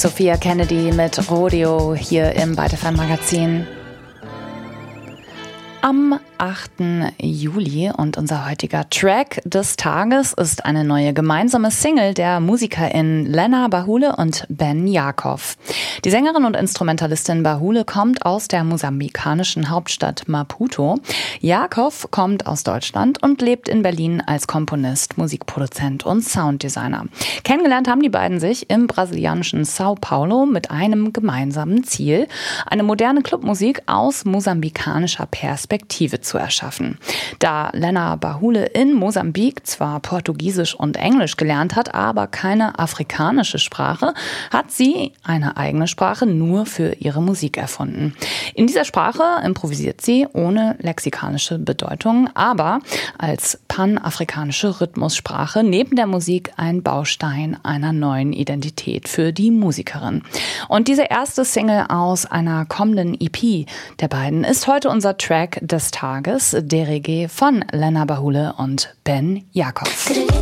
Sophia Kennedy mit Rodeo hier im Byte FM Magazin. Am 8. Juli und unser heutiger Track des Tages ist eine neue gemeinsame Single der MusikerInnen Lena Bahule und Ben Jakov. Die Sängerin und Instrumentalistin Bahule kommt aus der mosambikanischen Hauptstadt Maputo. Jakov kommt aus Deutschland und lebt in Berlin als Komponist, Musikproduzent und Sounddesigner. Kennengelernt haben die beiden sich im brasilianischen São Paulo mit einem gemeinsamen Ziel, eine moderne Clubmusik aus mosambikanischer Perspektive zu erschaffen. Da Lena Bahule in Mosambik zwar Portugiesisch und Englisch gelernt hat, aber keine afrikanische Sprache, hat sie eine eigene Sprache nur für ihre Musik erfunden. In dieser Sprache improvisiert sie ohne lexikanische Bedeutung, aber als panafrikanische Rhythmussprache neben der Musik ein Baustein einer neuen Identität für die Musikerin. Und diese erste Single aus einer kommenden EP der beiden ist heute unser Track des Tages, Derege von Lena Bahule und Ben Jakov.